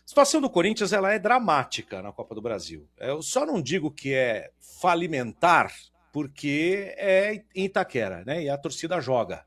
A situação do Corinthians ela é dramática na Copa do Brasil. Eu só não digo que é falimentar, porque é em Itaquera, né? E a torcida joga.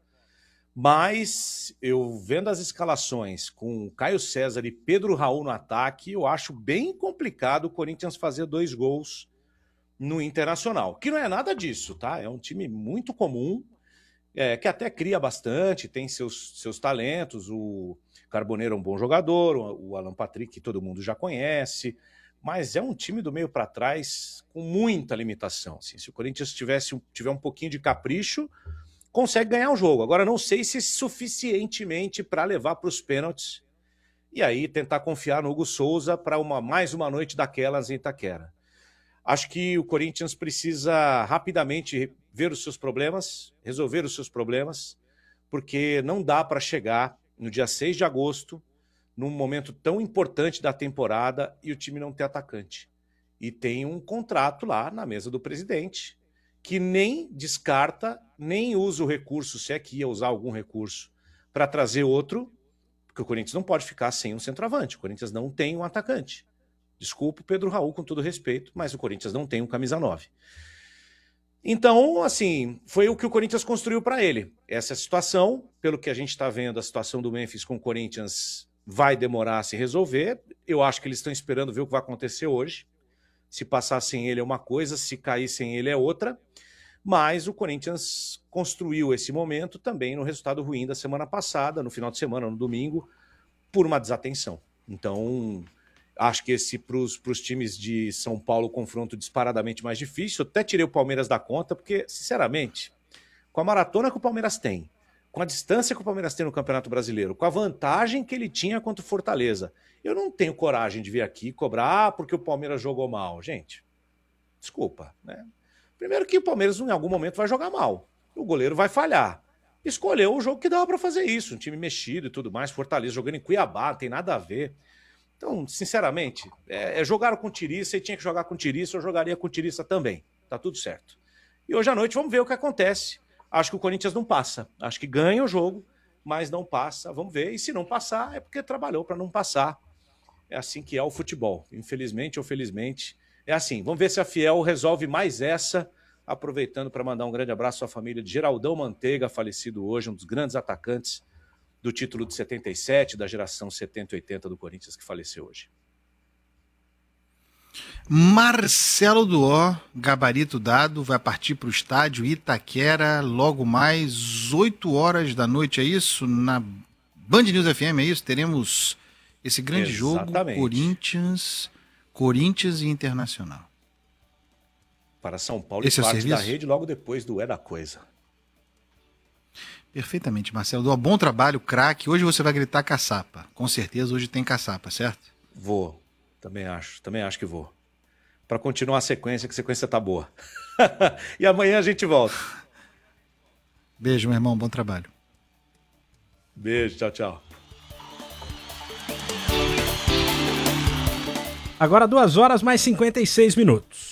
Mas eu vendo as escalações com Caio César e Pedro Raul no ataque, eu acho bem complicado o Corinthians fazer 2 gols no Internacional. Que não é nada disso, tá? É um time muito comum, que até cria bastante, tem seus talentos. O Carboneiro é um bom jogador, o Alan Patrick, que todo mundo já conhece, mas é um time do meio para trás com muita limitação. Assim, se o Corinthians tiver um pouquinho de capricho, consegue ganhar o jogo. Agora, não sei se suficientemente para levar para os pênaltis e aí tentar confiar no Hugo Souza para mais uma noite daquelas em Itaquera. Acho que o Corinthians precisa rapidamente ver os seus problemas, resolver os seus problemas, porque não dá para chegar no dia 6 de agosto, num momento tão importante da temporada, e o time não ter atacante. E tem um contrato lá na mesa do presidente, que nem descarta, nem usa o recurso, se é que ia usar algum recurso, para trazer outro, porque o Corinthians não pode ficar sem um centroavante. O Corinthians não tem um atacante. Desculpa o Pedro Raul, com todo respeito, mas o Corinthians não tem um camisa 9. Então, assim, foi o que o Corinthians construiu para ele. Essa situação, pelo que a gente está vendo, a situação do Memphis com o Corinthians vai demorar a se resolver. Eu acho que eles estão esperando ver o que vai acontecer hoje. Se passar sem ele é uma coisa, se cair sem ele é outra. Mas o Corinthians construiu esse momento também no resultado ruim da semana passada, no final de semana, no domingo, por uma desatenção. Então, acho que esse para os times de São Paulo, confronto disparadamente mais difícil. Eu até tirei o Palmeiras da conta, porque, sinceramente, com a maratona que o Palmeiras tem, com a distância que o Palmeiras tem no Campeonato Brasileiro, com a vantagem que ele tinha contra o Fortaleza, eu não tenho coragem de vir aqui cobrar porque o Palmeiras jogou mal. Gente, desculpa, né? Primeiro que o Palmeiras em algum momento vai jogar mal. O goleiro vai falhar. Escolheu o jogo que dava para fazer isso. Um time mexido e tudo mais. Fortaleza jogando em Cuiabá, não tem nada a ver. Então, sinceramente, jogaram com tiriça e tinha que jogar com tiriça, eu jogaria com tiriça também. Tá tudo certo. E hoje à noite vamos ver o que acontece. Acho que o Corinthians não passa. Acho que ganha o jogo, mas não passa. Vamos ver. E se não passar, é porque trabalhou para não passar. É assim que é o futebol. Infelizmente ou felizmente, é assim. Vamos ver se a Fiel resolve mais essa, aproveitando para mandar um grande abraço à família de Geraldão Manteiga, falecido hoje, um dos grandes atacantes do título de 77, da geração 70 e 80 do Corinthians, que faleceu hoje. Marcelo Duó, gabarito dado, vai partir para o estádio Itaquera logo mais 8 horas da noite, é isso? Na Band News FM, é isso? Teremos esse grande Exatamente. jogo, Corinthians e Internacional. Para São Paulo esse e parte da rede logo depois do É da Coisa. Perfeitamente, Marcelo Duó. Bom trabalho, craque. Hoje você vai gritar caçapa. Com certeza hoje tem caçapa, certo? Vou. Também acho que vou. Para continuar a sequência, que a sequência tá boa. E amanhã a gente volta. Beijo, meu irmão. Bom trabalho. Beijo, tchau, tchau. Agora 2 horas mais 56 minutos.